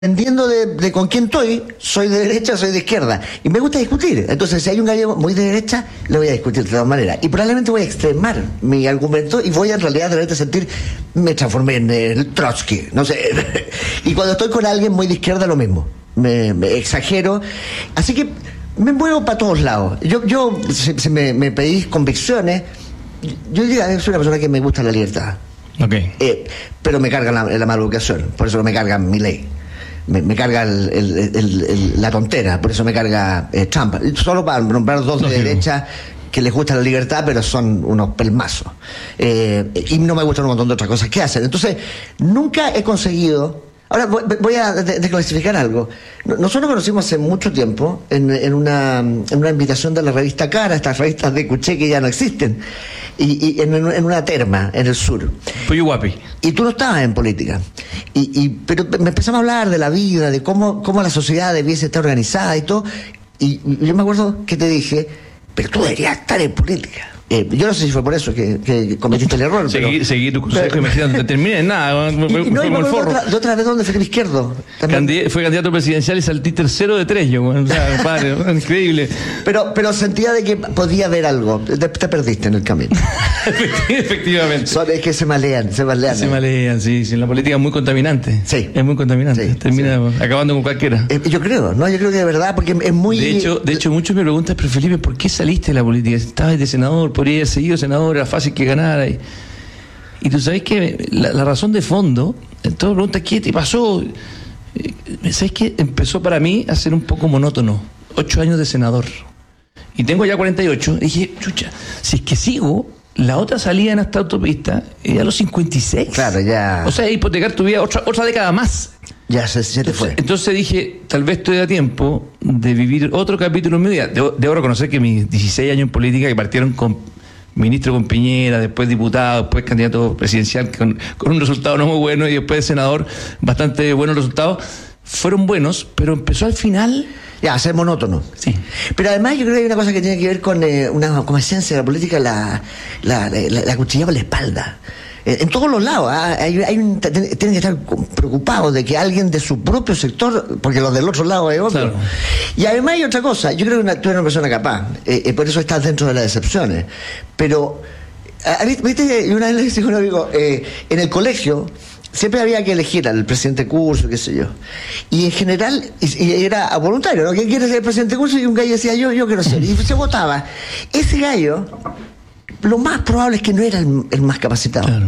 Dependiendo de con quién estoy, soy de derecha, soy de izquierda. Y me gusta discutir. Entonces, si hay un gallo muy de derecha, le voy a discutir de todas maneras. Y probablemente voy a extremar mi argumento y voy en realidad de repente a sentir, me transformé en el Trotsky, no sé. Y cuando estoy con alguien muy de izquierda, lo mismo. Me exagero. Así que me muevo para todos lados. Si me pedís convicciones, yo diría que soy una persona que me gusta la libertad. Okay. Pero me carga la maleducación. Por eso me carga mi ley. Me carga la tontera, por eso me carga Trump. Solo para nombrar dos de derecha que les gusta la libertad, pero son unos pelmazos. Y no me gustan un montón de otras cosas que hacen. Entonces, nunca he conseguido... Ahora voy a desclasificar algo. Nosotros nos conocimos hace mucho tiempo en una invitación de la revista Cara, estas revistas de Cuché que ya no existen, y en una terma en el sur. Pollo Guapi. Y tú no estabas en política. Pero me empezamos a hablar de la vida, de cómo la sociedad debiese estar organizada y todo. Y yo me acuerdo que te dije, pero tú deberías estar en política. Yo no sé si fue por eso que cometiste el error. Seguí tu consejo y me dijeron, no terminé en nada. De otra vez donde Felipe Izquierdo. Fue candidato presidencial y saltí tercero de tres yo. O sea, padre, increíble. Pero sentía de que podía haber algo. Te perdiste en el camino. Efectivamente. Es que se malean. Se malean, sí. La política es muy contaminante. Sí. Es muy contaminante. Termina acabando con cualquiera. Yo creo que de verdad, porque es muy... De hecho, muchos me preguntan, pero Felipe, ¿por qué saliste de la política? Estabas de senador, podría haber seguido senador, era fácil que ganara. Y tú sabes que la razón de fondo, todos preguntan, ¿qué te pasó? ¿Sabes qué? Empezó para mí a ser un poco monótono. 8 años de senador. Y tengo ya 48. Y dije, chucha, si es que sigo, la otra salida en esta autopista es a los 56. Claro, ya. O sea, hipotecar tu vida otra década más. Ya se te fue. Entonces dije, tal vez estoy a tiempo de vivir otro capítulo en mi vida. Debo reconocer que mis 16 años en política, que partieron con ministro con Piñera, después diputado, después candidato presidencial con un resultado no muy bueno y después senador, bastante buenos resultados, fueron buenos, pero empezó al final... Ya, a ser monótono. Sí. Pero además yo creo que hay una cosa que tiene que ver con como esencia de la política, la cuchilla por la espalda. En todos los lados, tienen que estar preocupados de que alguien de su propio sector, porque los del otro lado es otro. Claro. Y además hay otra cosa, yo creo que tú eres una persona capaz, por eso estás dentro de las excepciones. Pero, viste, una vez le dije a un amigo, en el colegio siempre había que elegir al presidente de curso, qué sé yo. Y en general, y era voluntario, ¿no? ¿Quién quiere ser el presidente de curso? Y un gallo decía, yo quiero ser. Y se votaba. Ese gallo... Lo más probable es que no era el más capacitado. Claro.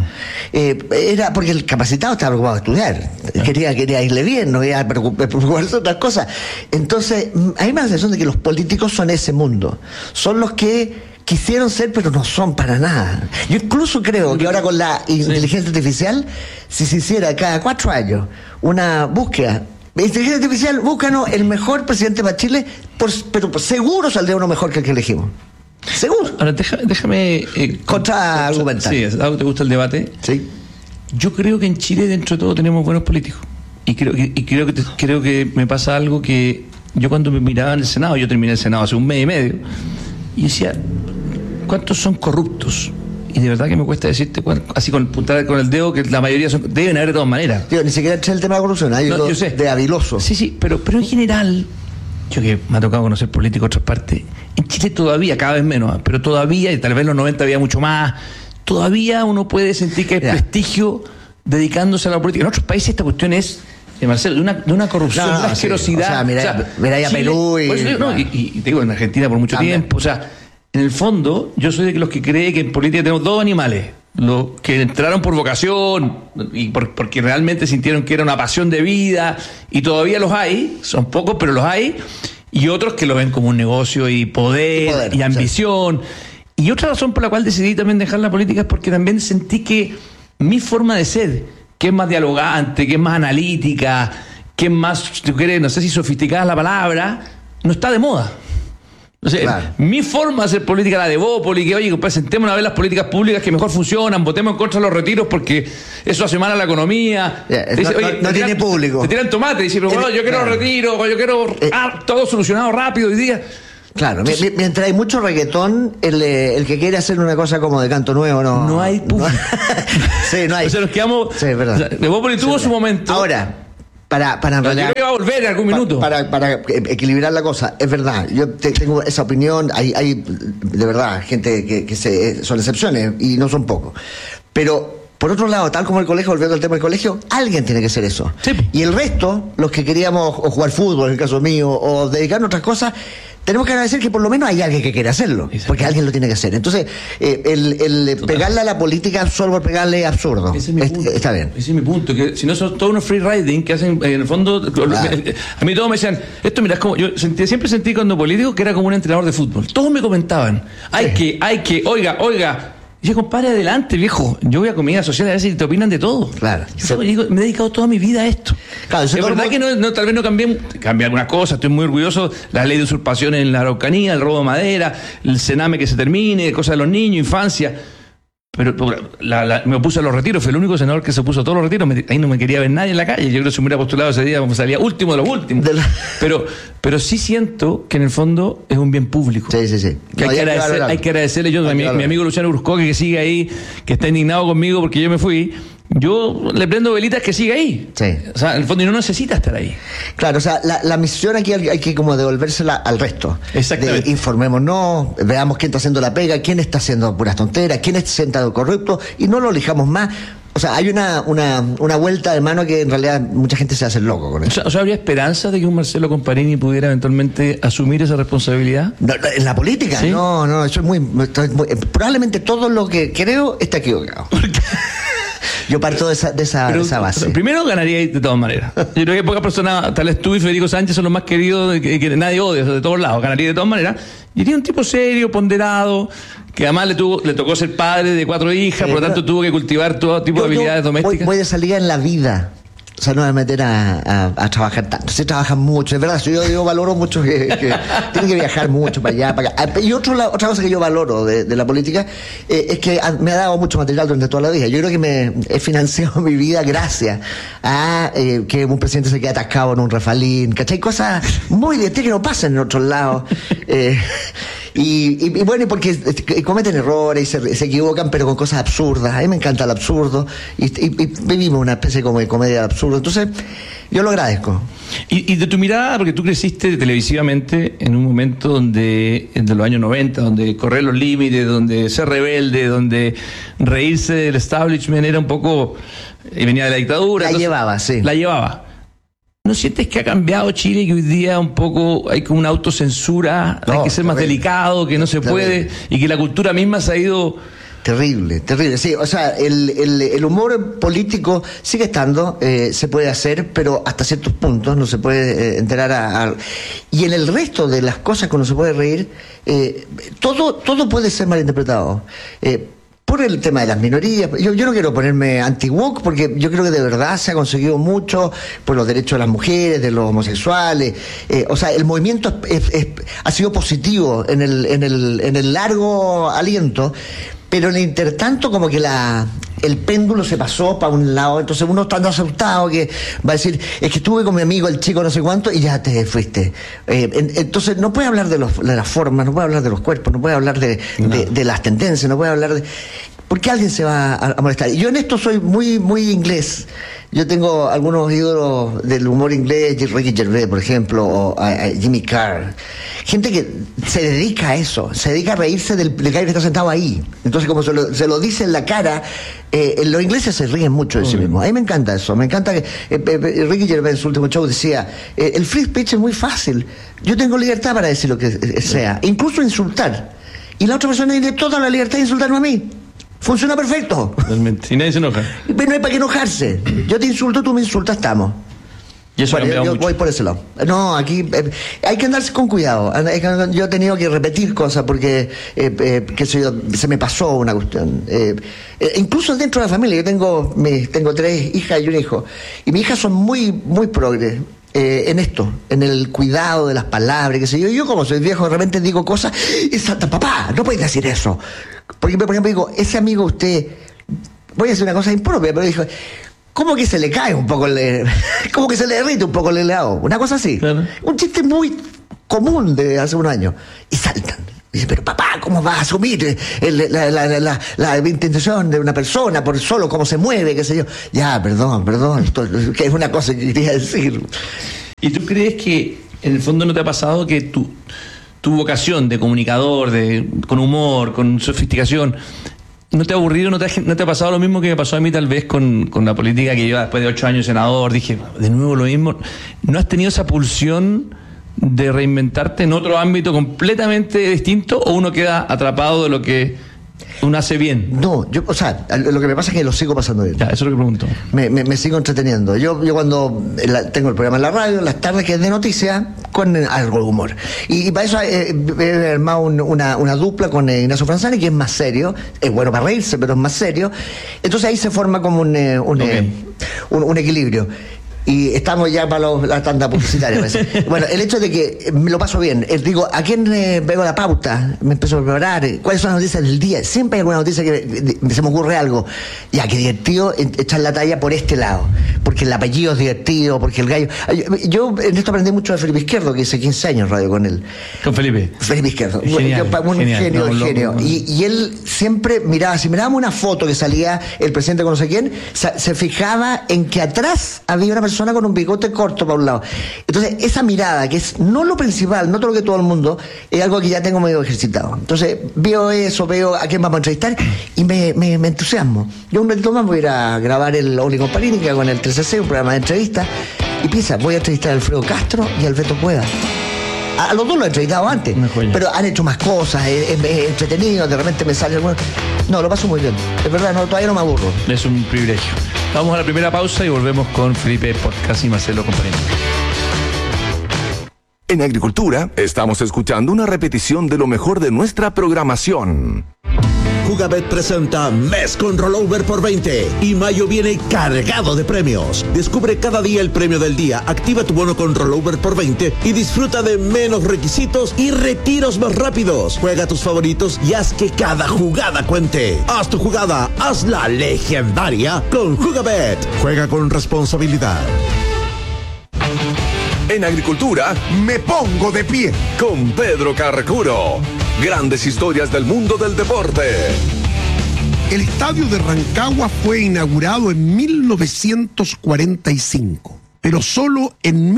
Era porque el capacitado estaba preocupado de estudiar. Claro. Quería irle bien, no iba a preocuparse de otras cosas. Entonces, a mí me da la sensación de que los políticos son ese mundo. Son los que quisieron ser, pero no son para nada. Yo incluso creo que ahora con la inteligencia artificial, si se hiciera cada 4 años una búsqueda, inteligencia artificial, búscanos el mejor presidente para Chile, pero seguro saldría uno mejor que el que elegimos. Seguro. Ahora déjame contraargumentar. Sí, ¿te gusta el debate? Sí. Yo creo que en Chile dentro de todo tenemos buenos políticos. Y creo que me pasa algo que yo cuando me miraba en el Senado, yo terminé el Senado hace un mes y medio, y decía, ¿cuántos son corruptos? Y de verdad que me cuesta decirte así con puntar con el dedo, que la mayoría deben haber de todas maneras. Ni siquiera entré el tema de corrupción, hay yo sé. De habiloso. Sí, pero en general, yo que me ha tocado conocer políticos de otras partes, en Chile todavía, cada vez menos, pero todavía, y tal vez en los 90 había mucho más, todavía uno puede sentir que hay prestigio dedicándose a la política. En otros países esta cuestión es, Marcelo, de una corrupción, de una asquerosidad. Sí. O sea, mira ya Perú y te digo, en Argentina por mucho tiempo, o sea, en el fondo, yo soy de los que cree que en política tenemos dos animales. Los que entraron por vocación y porque realmente sintieron que era una pasión de vida, y todavía los hay, son pocos, pero los hay, y otros que lo ven como un negocio y poder y ambición. Sí. Y otra razón por la cual decidí también dejar la política es porque también sentí que mi forma de ser, que es más dialogante, que es más analítica, que es más, tú quieres, no sé si sofisticada la palabra, no está de moda. O sea, claro. Mi forma de hacer política, la de Bópoli, que oye, pues sentémonos a ver las políticas públicas que mejor funcionan, votemos en contra de los retiros porque eso hace mal a la economía. No tiene público. Te tiran tomate y dicen, pero bueno, yo quiero retiro, yo quiero todo solucionado rápido hoy día. Claro, mientras hay mucho reggaetón, el que quiere hacer una cosa como de canto nuevo, no hay público. Sí, no hay. O sea, nos quedamos. Sí, es verdad. O sea, de Bópoli tuvo su momento. Ahora, Para Yo creo que va a volver en algún minuto. Para equilibrar la cosa, es verdad, yo tengo esa opinión, hay de verdad gente que son excepciones y no son pocos. Pero por otro lado, tal como el colegio, volviendo al tema del colegio, alguien tiene que hacer eso. Sí. Y el resto, los que queríamos o jugar fútbol, en el caso mío, o dedicarnos a otras cosas, tenemos que agradecer que por lo menos hay alguien que quiere hacerlo, porque alguien lo tiene que hacer. Entonces, el pegarle a la política solo por pegarle es absurdo. Ese es mi punto. Está bien. Ese es mi punto, que si no son todos unos free riding que hacen, en el fondo, a mí todos me decían, esto mira, es como, siempre sentí cuando político que era como un entrenador de fútbol. Todos me comentaban, hay que, oiga. Y yo, compadre, adelante, viejo. Yo voy a comidas sociales a ver si te opinan de todo. Claro. Yo digo, me he dedicado toda mi vida a esto. Claro, es verdad que tal vez no cambié algunas cosas. Estoy muy orgulloso. La ley de usurpación en la Araucanía, el robo de madera, el cename que se termine, cosas de los niños, infancia. Pero me opuse a los retiros. Fue el único senador que se opuso a todos los retiros. Ahí no me quería ver nadie en la calle. Yo creo que si me hubiera postulado ese día salía último de los últimos. Pero sí siento que en el fondo es un bien público. Sí. Que hay que agradecerle. Yo, mi amigo Luciano Uruzcoque, que sigue ahí, que está indignado conmigo porque yo me fui. Yo le prendo velitas que siga ahí. Sí. O sea, en el fondo, y no necesita estar ahí. Claro, o sea, la misión aquí hay que como devolvérsela al resto. Exactamente. Informémonos, veamos quién está haciendo la pega, quién está haciendo puras tonteras, quién está sentado corrupto, y no lo elijamos más. O sea, hay una vuelta de mano que en realidad mucha gente se hace loco con eso. O sea, ¿habría esperanza de que un Marcelo Comparini pudiera eventualmente asumir esa responsabilidad? No, en la política, ¿sí? No, estoy muy probablemente todo lo que creo está equivocado. Yo parto de esa base. Primero ganaría de todas maneras. Yo creo que pocas personas, tal vez tú y Federico Sánchez, son los más queridos que nadie odia, de todos lados. Ganaría de todas maneras. Y era un tipo serio, ponderado, que además le tocó ser padre de 4 hijas, por lo tanto tuvo que cultivar todo tipo de habilidades domésticas. Voy de salida en la vida. O sea, no me voy a meter a trabajar tanto. Se trabaja mucho, es verdad. Yo valoro mucho que tienen que viajar mucho para allá, para acá. Y otra cosa que yo valoro de la política es que me ha dado mucho material durante toda la vida. Yo creo que me he financiado mi vida gracias a que un presidente se quede atascado en un refalín, ¿cachai? Cosas muy de que no pasan en otros lados. Y bueno, y porque cometen errores y se equivocan, pero con cosas absurdas. A mí me encanta el absurdo y vivimos una especie como de comedia absurda. Entonces, yo lo agradezco. Y de tu mirada, porque tú creciste televisivamente en un momento donde, entre los años 90, donde correr los límites, donde ser rebelde, donde reírse del establishment era un poco... venía de la dictadura. La llevaba. ¿No sientes que ha cambiado Chile y que hoy día un poco hay como una autocensura, hay que ser más delicado, que no se puede, y que la cultura misma se ha ido... Terrible, sí, o sea, el humor político sigue estando, se puede hacer, pero hasta ciertos puntos no se puede enterar y en el resto de las cosas que uno se puede reír, todo puede ser malinterpretado. Por el tema de las minorías, yo no quiero ponerme anti-woke porque yo creo que de verdad se ha conseguido mucho por los derechos de las mujeres, de los homosexuales, o sea, el movimiento ha sido positivo en el largo aliento, pero en el intertanto como que el péndulo se pasó para un lado, entonces uno está asustado que va a decir, es que estuve con mi amigo el chico no sé cuánto y ya te fuiste. Entonces no puede hablar de las formas, no puede hablar de los cuerpos, no puede hablar de las tendencias, no puede hablar de... ¿Por qué alguien se va a molestar? Yo en esto soy muy, muy inglés. Yo tengo algunos ídolos del humor inglés, Ricky Gervais, por ejemplo, o a Jimmy Carr. Gente que se dedica a eso, se dedica a reírse del gallo que está sentado ahí. Entonces, como se lo dice en la cara, los ingleses se ríen mucho de sí mismos. A mí me encanta eso. Me encanta que Ricky Gervais en su último show decía, el free speech es muy fácil. Yo tengo libertad para decir lo que sea, incluso insultar. Y la otra persona tiene toda la libertad de insultarme a mí. Funciona perfecto. Realmente. Y nadie se enoja. Pero no hay para qué enojarse. Yo te insulto, tú me insultas, estamos. Y eso yo mucho. Voy por ese lado. No, aquí hay que andarse con cuidado. Yo he tenido que repetir cosas porque se me pasó una cuestión. Incluso dentro de la familia. Yo tengo 3 hijas y un hijo. Y mis hijas son muy, muy progres. En esto, en el cuidado de las palabras, qué sé yo. Yo como soy viejo, de repente digo cosas y salta, papá, no puedes decir eso. Porque, por ejemplo, digo, ese amigo usted, voy a decir una cosa impropia, pero dijo, ¿cómo que se le cae un poco cómo que se le derrite un poco el helado? Una cosa así. Claro. Un chiste muy común de hace un año. Y saltan. Dice, pero papá, ¿cómo vas a asumir la intención de una persona por solo cómo se mueve, qué sé yo? Ya, perdón, que es una cosa que quería decir. ¿Y tú crees que en el fondo no te ha pasado que tu vocación de comunicador, con humor, con sofisticación, no te ha aburrido, no te ha pasado lo mismo que me pasó a mí tal vez con la política que yo después de 8 años senador, dije, de nuevo lo mismo? ¿No has tenido esa pulsión de reinventarte en otro ámbito completamente distinto, o uno queda atrapado de lo que uno hace bien? No, lo que me pasa es que lo sigo pasando bien. Ya, eso es lo que pregunto. Me sigo entreteniendo. Yo cuando tengo el programa en la radio, en las tardes, que es de noticias, con algo de humor. Y para eso he armado una dupla con Ignacio Franzani, que es más serio, es bueno para reírse, pero es más serio. Entonces ahí se forma como un equilibrio. Y estamos ya para la tanda publicitaria. Bueno, el hecho de que me lo paso bien. Digo, ¿a quién veo la pauta? Me empiezo a preparar. ¿Cuáles son las noticias del día? Siempre hay alguna noticia que se me ocurre algo. Ya, qué divertido echar la talla por este lado. Porque el apellido es divertido, porque el gallo... Yo en esto aprendí mucho de Felipe Izquierdo, que hice 15 años radio con él. ¿Con Felipe? Felipe Izquierdo. Genial, un genio. Y él siempre miraba, si mirábamos una foto que salía el presidente con no sé quién, se fijaba en que atrás había una persona con un bigote corto para un lado. Entonces, esa mirada, que es no lo principal, no todo lo que todo el mundo, es algo que ya tengo medio ejercitado. Entonces, veo a quién vamos a entrevistar y me entusiasmo. Yo un ratito más voy a ir a grabar el Oli Comparini, que hago en el 3C, un programa de entrevistas, y piensa, voy a entrevistar a Alfredo Castro y a Alberto Cueva. A los dos lo he entrevistado antes, pero han hecho más cosas, es entretenido, de repente me sale alguno. No, lo paso muy bien. Es verdad, todavía no me aburro. Es un privilegio. Vamos a la primera pausa y volvemos con Felipe Podcast y Marcelo Comparini. En Agricultura estamos escuchando una repetición de lo mejor de nuestra programación. Jugabet presenta Mes con Rollover por 20 y mayo viene cargado de premios. Descubre cada día el premio del día, activa tu bono con Rollover por 20 y disfruta de menos requisitos y retiros más rápidos. Juega tus favoritos y haz que cada jugada cuente. Haz tu jugada, hazla legendaria con Jugabet. Juega con responsabilidad. En Agricultura, me pongo de pie con Pedro Carcuro. Grandes historias del mundo del deporte. El estadio de Rancagua fue inaugurado en 1945, pero solo en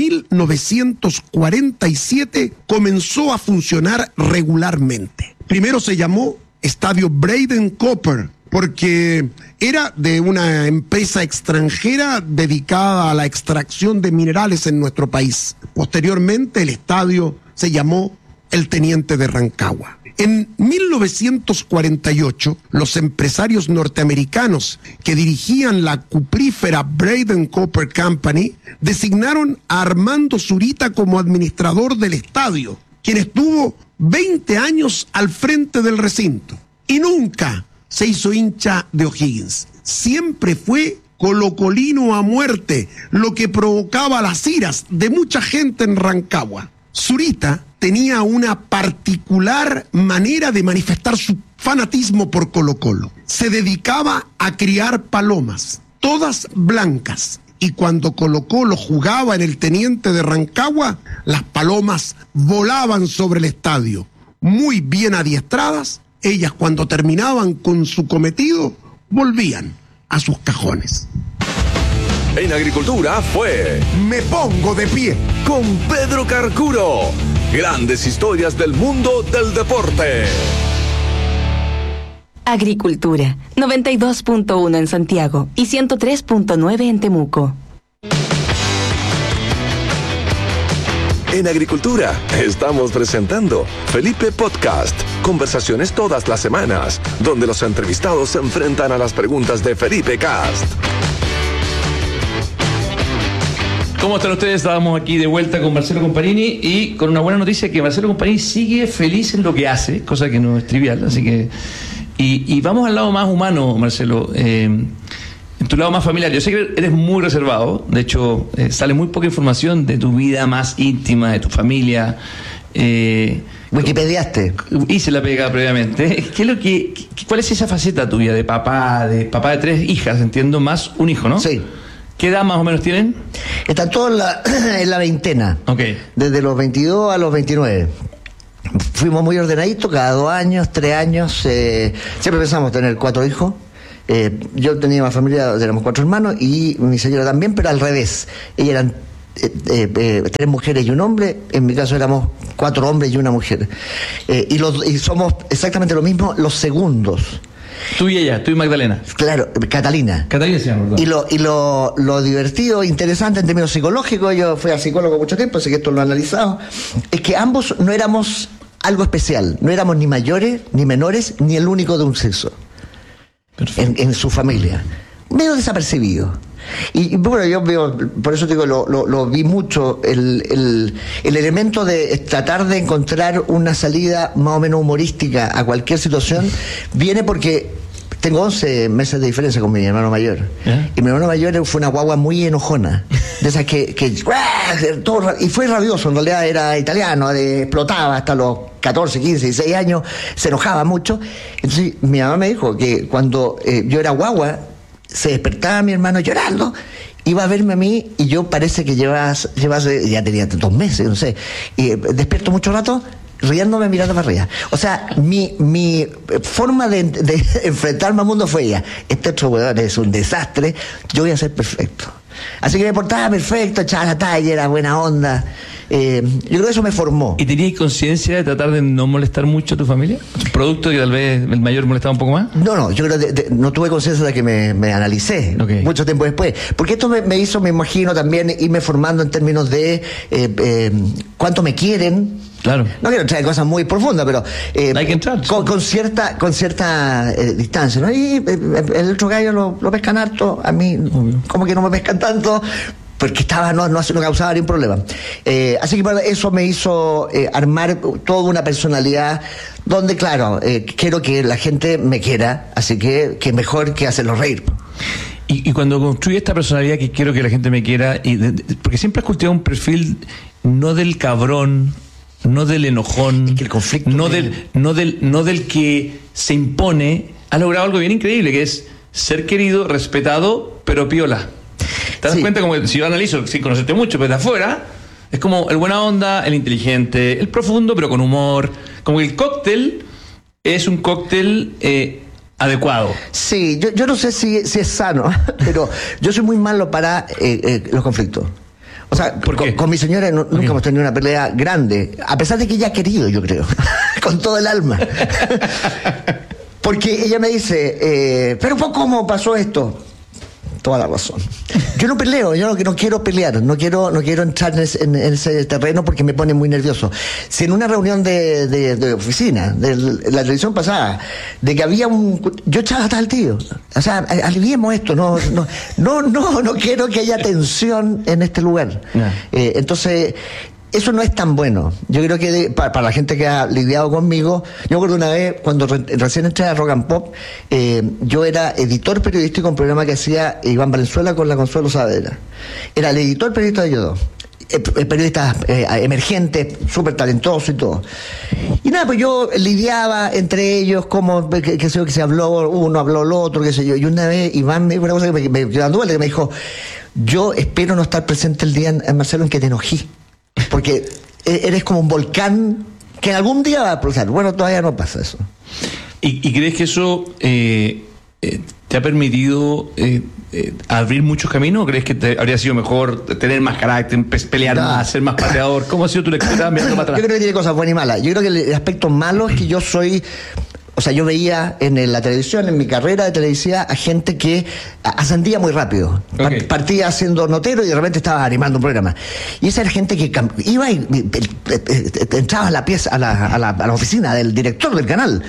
1947 comenzó a funcionar regularmente. Primero se llamó Estadio Braden Copper, porque era de una empresa extranjera dedicada a la extracción de minerales en nuestro país. Posteriormente, el estadio se llamó el Teniente de Rancagua. En 1948, los empresarios norteamericanos que dirigían la cuprífera Braden Copper Company designaron a Armando Zurita como administrador del estadio, quien estuvo 20 años al frente del recinto y nunca se hizo hincha de O'Higgins. Siempre fue colocolino a muerte, lo que provocaba las iras de mucha gente en Rancagua. Zurita tenía una particular manera de manifestar su fanatismo por Colo-Colo. Se dedicaba a criar palomas, todas blancas. Y cuando Colo-Colo jugaba en el Teniente de Rancagua, las palomas volaban sobre el estadio. Muy bien adiestradas, ellas cuando terminaban con su cometido, volvían a sus cajones. En Agricultura fue Me Pongo de Pie con Pedro Carcuro. Grandes historias del mundo del deporte. Agricultura, 92.1 en Santiago y 103.9 en Temuco. En Agricultura estamos presentando Felipe Podcast. Conversaciones todas las semanas, donde los entrevistados se enfrentan a las preguntas de Felipe Cast. ¿Cómo están ustedes? Estábamos aquí de vuelta con Marcelo Comparini y con una buena noticia, que Marcelo Comparini sigue feliz en lo que hace, cosa que no es trivial, así que... Y vamos al lado más humano, Marcelo, en tu lado más familiar. Yo sé que eres muy reservado, de hecho sale muy poca información de tu vida más íntima, de tu familia. Wikipediaste. Hice la pega previamente. ¿Cuál es esa faceta tuya de papá de 3 hijas, entiendo, más un hijo, ¿no? Sí. ¿Qué edad más o menos tienen? Están todos en la veintena. Ok. Desde los 22 a los 29. fuimos muy ordenaditos, cada 2 años, 3 años, siempre pensamos tener 4 hijos. Yo tenía una familia, éramos 4 hermanos y mi señora también, pero al revés. Ellas eran 3 mujeres y un hombre, en mi caso éramos 4 hombres y una mujer. Y somos exactamente lo mismo los segundos. Tú y ella, tú y Magdalena. Claro, Catalina. Catalina se llama, ¿verdad? Y lo divertido, interesante en términos psicológicos, yo fui a psicólogo mucho tiempo, así que esto lo he analizado, es que ambos no éramos algo especial, no éramos ni mayores, ni menores, ni el único de un sexo en su familia. Medio desapercibido. Y bueno, yo veo, por eso digo, lo vi mucho, el elemento de tratar de encontrar una salida más o menos humorística a cualquier situación, viene porque tengo 11 meses de diferencia con mi hermano mayor. Y mi hermano mayor fue una guagua muy enojona, de esas que todo, y fue rabioso, en realidad era italiano, explotaba hasta los 14, 15, 16 años, se enojaba mucho. Entonces mi mamá me dijo que cuando yo era guagua, se despertaba mi hermano llorando, iba a verme a mí y yo parece que llevase, ya tenía 2 meses, no sé, y despierto mucho rato riéndome, mirando para arriba. O sea, mi forma de enfrentarme al mundo fue ella: este otro huevón es un desastre, yo voy a ser perfecto. Así que me portaba perfecto, echaba la talla, era buena onda. Yo creo que eso me formó. ¿Y tenías conciencia de tratar de no molestar mucho a tu familia? ¿Producto que tal vez el mayor molestaba un poco más? No, yo creo que no tuve conciencia de que me analicé mucho tiempo después. Porque esto me hizo, me imagino, también irme formando en términos de cuánto me quieren. Claro. No quiero entrar en cosas muy profundas, pero hay que entrar, con cierta distancia, ¿no? Y el otro gallo lo pescan harto, a mí como que no me pescan tanto, porque no causaba ningún problema. Así que eso me hizo armar toda una personalidad donde, claro, quiero que la gente me quiera, así que mejor que hacerlo reír. Y cuando construí esta personalidad que quiero que la gente me quiera, porque siempre has cultivado un perfil no del cabrón, no del enojón, es que el conflicto no del que se impone, ha logrado algo bien increíble, que es ser querido, respetado, pero piola. ¿Te das cuenta? Como que, si yo analizo sin conocerte mucho, pero de afuera, es como el buena onda, el inteligente, el profundo, pero con humor. Como que el cóctel es un cóctel adecuado. Sí, yo no sé si es sano, pero yo soy muy malo para los conflictos. O sea, con mi señora nunca hemos tenido una pelea grande, a pesar de que ella ha querido, yo creo, con todo el alma. Porque ella me dice, pero ¿cómo pasó esto? Toda la razón. Yo no peleo, yo no quiero pelear, no quiero entrar en ese terreno porque me pone muy nervioso. Si en una reunión de oficina, de la televisión pasada, de que había yo echaba hasta al tío. O sea, aliviemos esto, no quiero que haya tensión en este lugar. Entonces, eso no es tan bueno. Yo creo que para la gente que ha lidiado conmigo, yo me acuerdo una vez cuando recién entré a Rock and Pop, yo era editor periodístico en un programa que hacía Iván Valenzuela con la Consuelo Saavedra. Era el editor periodista de ellos dos. Periodistas emergentes, súper talentosos y todo. Y nada, pues yo lidiaba entre ellos, como que se habló, uno habló el otro, qué sé yo. Y una vez Iván me dijo una cosa que me quedó dando vuelta, que me dijo: yo espero no estar presente el día, Marcelo, en que te enojí. Porque eres como un volcán que algún día va a explotar. Bueno, todavía no pasa eso. ¿Y crees que eso te ha permitido abrir muchos caminos? ¿O crees que te habría sido mejor tener más carácter, pelear más, ser más pateador? ¿Cómo ha sido tu lectura mirando para atrás? Yo creo que tiene cosas buenas y malas. Yo creo que el aspecto malo es que yo soy... O sea, yo veía en la televisión, en mi carrera de televisiva, a gente que ascendía muy rápido. Partía siendo notero y de repente estaba animando un programa. Y esa era gente que iba y entraba a la pieza, a la oficina del director del canal.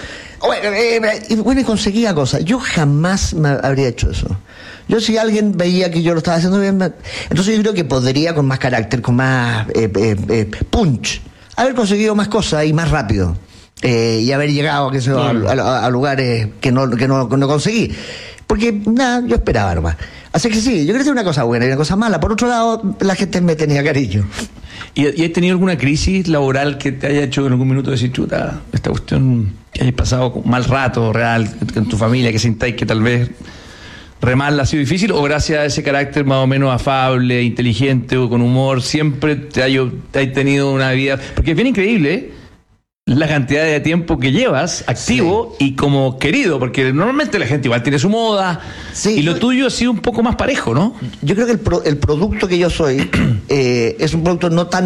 Y bueno, y conseguía cosas. Yo jamás me habría hecho eso. Yo, si alguien veía que yo lo estaba haciendo bien, entonces yo creo que podría, con más carácter, con más punch, haber conseguido más cosas y más rápido. Y haber llegado a lugares que no conseguí. Porque nada, yo esperaba nomás. Así que sí, yo creo que es una cosa buena y una cosa mala. Por otro lado, la gente me tenía cariño. ¿Y has tenido alguna crisis laboral que te haya hecho en algún minuto decir, chuta, esta cuestión, que hayas pasado mal rato real con tu familia, que sintáis que tal vez remal ha sido difícil, o gracias a ese carácter más o menos afable, inteligente o con humor, siempre te has tenido una vida? Porque es bien increíble, la cantidad de tiempo que llevas activo y como querido, porque normalmente la gente igual tiene su moda, y lo tuyo ha sido un poco más parejo, ¿no? Yo creo que el producto que yo soy es un producto no tan